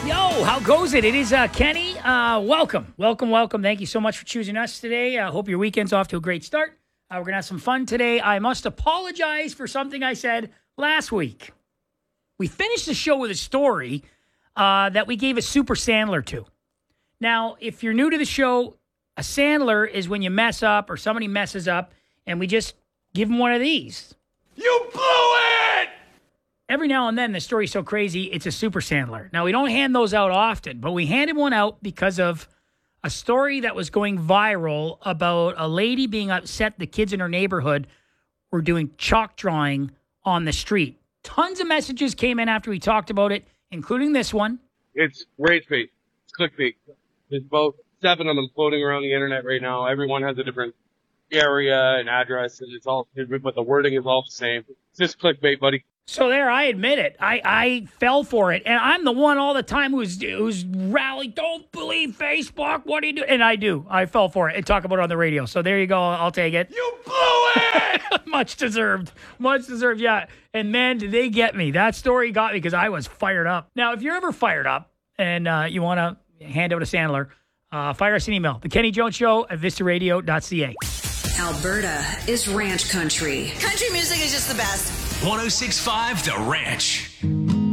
Yo, how goes it? It is Kenny. Welcome. Thank you so much for choosing us today. I hope your weekend's off to a great start. We're going to have some fun today. I must apologize for something I said last week. We finished the show with a story that we gave a super Sandler to. Now, if you're new to the show, a Sandler is when you mess up or somebody messes up and we just give them one of these. You blew it! Every now and then, the story's so crazy, it's a super Sandler. Now, we don't hand those out often, but we handed one out because of a story that was going viral about a lady being upset the kids in her neighborhood were doing chalk drawing on the street. Tons of messages came in after we talked about it, including this one. It's rage bait. It's clickbait. There's about 7 of them floating around the internet right now. Everyone has a different area and address, and it's all, but the wording is all the same. It's just clickbait, buddy. So there, I admit it. I fell for it. And I'm the one all the time who's rallying, don't believe Facebook, what do you do? And I do. I fell for it and talk about it on the radio. So there you go. I'll take it. You blew it! Much deserved, yeah. And man, did they get me. That story got me because I was fired up. Now, if you're ever fired up and you want to hand out a Sandler, fire us an email. The Kenny Jones Show at vistaradio.ca. Alberta is ranch country. Country music is just the best. 106.5 The Ranch.